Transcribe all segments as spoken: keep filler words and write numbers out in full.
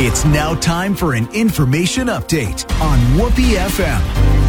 It's now time for an information update on Whoopee F M.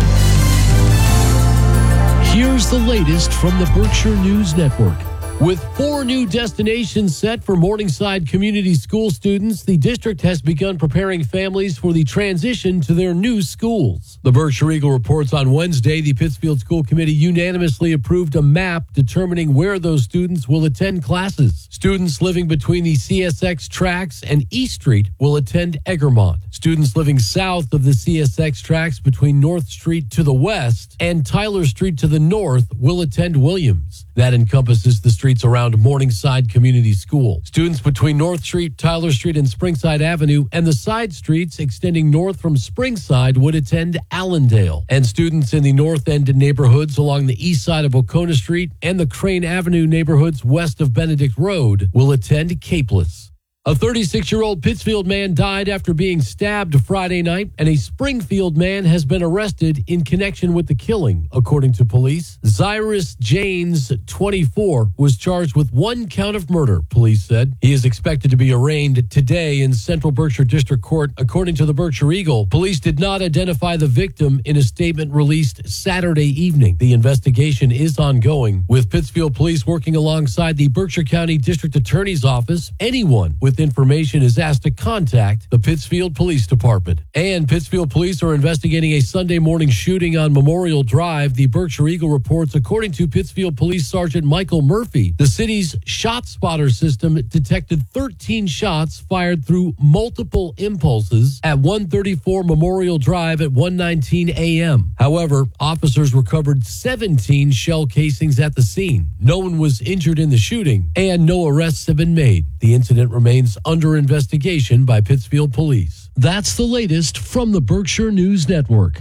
Here's the latest from the Berkshire News Network. With four new destinations set for Morningside Community School students, the district has begun preparing families for the transition to their new schools. The Berkshire Eagle reports on Wednesday the Pittsfield School Committee unanimously approved a map determining where those students will attend classes. Students living between the C S X tracks and East Street will attend Egremont. Students living south of the C S X tracks between North Street to the west and Tyler Street to the north will attend Williams. That encompasses the streets around Morningside Community School. Students between North Street, Tyler Street, and Springside Avenue, and the side streets extending north from Springside would attend Allendale. And students in the North End neighborhoods along the east side of Oconee Street and the Crane Avenue neighborhoods west of Benedict Road will attend Capeless. A thirty-six-year-old Pittsfield man died after being stabbed Friday night, and a Springfield man has been arrested in connection with the killing, according to police. Zyrus Janes, twenty-four, was charged with one count of murder, police said. He is expected to be arraigned today in Central Berkshire District Court, according to the Berkshire Eagle. Police did not identify the victim in a statement released Saturday evening. The investigation is ongoing, with Pittsfield police working alongside the Berkshire County District Attorney's Office. Anyone with information is asked to contact the Pittsfield Police Department. And Pittsfield police are investigating a Sunday morning shooting on Memorial Drive. The Berkshire Eagle reports, according to Pittsfield Police Sergeant Michael Murphy, the city's shot spotter system detected thirteen shots fired through multiple impulses at one thirty-four Memorial Drive at one nineteen a.m. However, officers recovered seventeen shell casings at the scene. No one was injured in the shooting, and no arrests have been made. The incident remains under investigation by Pittsfield Police. That's the latest from the Berkshire News Network.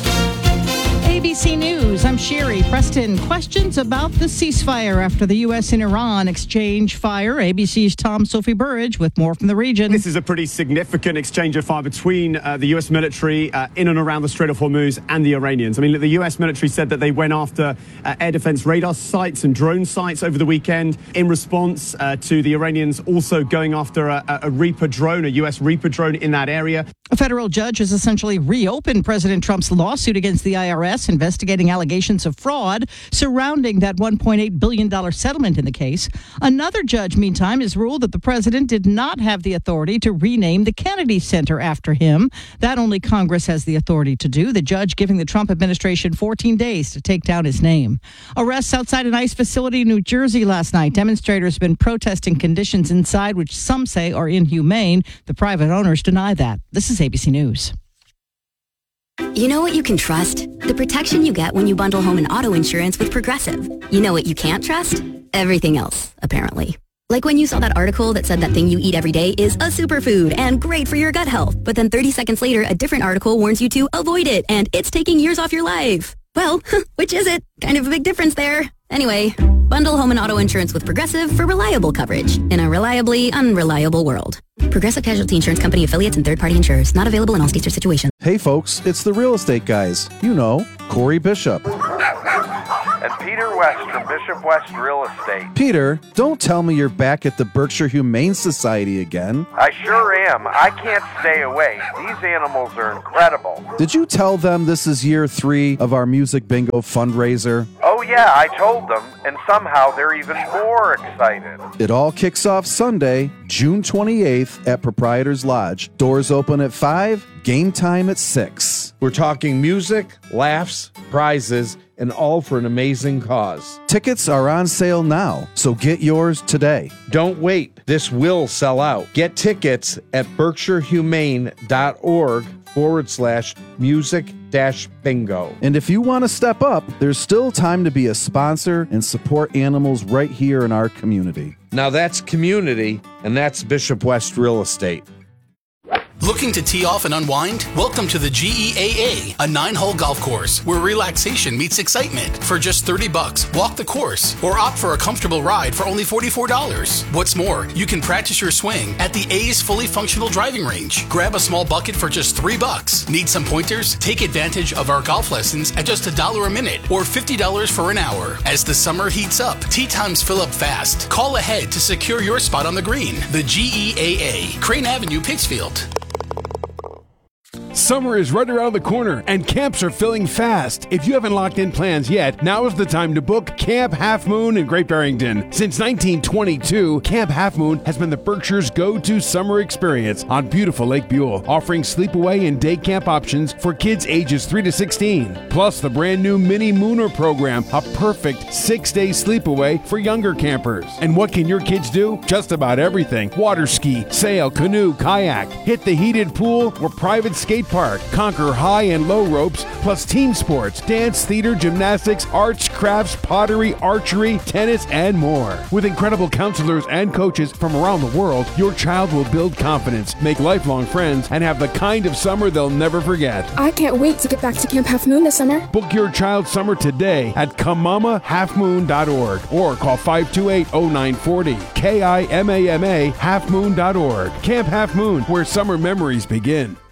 A B C News, I'm Sherry. Preston, questions about the ceasefire after the U S and Iran exchange fire. A B C's Tom Sophie Burridge with more from the region. This is a pretty significant exchange of fire between uh, the U S military uh, in and around the Strait of Hormuz and the Iranians. I mean, the U S military said that they went after uh, air defense radar sites and drone sites over the weekend in response uh, to the Iranians also going after a, a Reaper drone, a U S Reaper drone in that area. A federal judge has essentially reopened President Trump's lawsuit against the I R S, investigating allegations of fraud surrounding that one point eight billion dollars settlement in the case. Another judge, meantime, has ruled that the president did not have the authority to rename the Kennedy Center after him. That only Congress has the authority to do, the judge giving the Trump administration fourteen days to take down his name. Arrests outside an ICE facility in New Jersey last night. Demonstrators have been protesting conditions inside, which some say are inhumane. The private owners deny that. This is A B C News. You know what you can trust? The protection you get when you bundle home and auto insurance with Progressive. You know what you can't trust? Everything else, apparently. Like when you saw that article that said that thing you eat every day is a superfood and great for your gut health, but then thirty seconds later, a different article warns you to avoid it and it's taking years off your life. Well, which is it? Kind of a big difference there. Anyway, bundle home and auto insurance with Progressive for reliable coverage in a reliably unreliable world. Progressive Casualty Insurance Company affiliates and third-party insurers. Not available in all states or situations. Hey folks, it's the real estate guys. You know, Corey Bishop. And Peter West from Bishop West Real Estate. Peter, don't tell me you're back at the Berkshire Humane Society again. I sure am. I can't stay away. These animals are incredible. Did you tell them this is year three of our Music Bingo fundraiser? Oh yeah, I told them, and somehow they're even more excited. It all kicks off Sunday, June twenty-eighth at Proprietor's Lodge. Doors open at five, game time at six. We're talking music, laughs, prizes, and all for an amazing cause. Tickets are on sale now, so get yours today. Don't wait. This will sell out. Get tickets at berkshirehumane.org forward slash music dash bingo. And if you want to step up, there's still time to be a sponsor and support animals right here in our community. Now that's community, and that's Bishop West Real Estate. Looking to tee off and unwind? Welcome to the G E A A, a nine-hole golf course where relaxation meets excitement. For just thirty bucks, walk the course or opt for a comfortable ride for only forty-four dollars. What's more, you can practice your swing at the A's fully functional driving range. Grab a small bucket for just three bucks. Need some pointers? Take advantage of our golf lessons at just a dollar a minute or fifty dollars for an hour. As the summer heats up, tee times fill up fast. Call ahead to secure your spot on the green. The G E A A, Crane Avenue, Pittsfield. Summer is right around the corner, and camps are filling fast. If you haven't locked in plans yet, now is the time to book Camp Half Moon in Great Barrington. Since nineteen twenty-two, Camp Half Moon has been the Berkshire's go-to summer experience on beautiful Lake Buell, offering sleepaway and day camp options for kids ages three to sixteen. Plus, the brand new Mini Mooner program, a perfect six-day sleepaway for younger campers. And what can your kids do? Just about everything. Water ski, sail, canoe, kayak, hit the heated pool, or private skate park, conquer high and low ropes, plus team sports, dance, theater, gymnastics, arts, crafts, pottery, archery, tennis, and more. With incredible counselors and coaches from around the world, your child will build confidence, make lifelong friends, and have the kind of summer they'll never forget. I can't wait to get back to Camp Half Moon this summer. Book your child's summer today at kamama half moon dot org or call five two eight, oh nine four oh, K I M A M A half moon dot org. Camp Half Moon, where summer memories begin.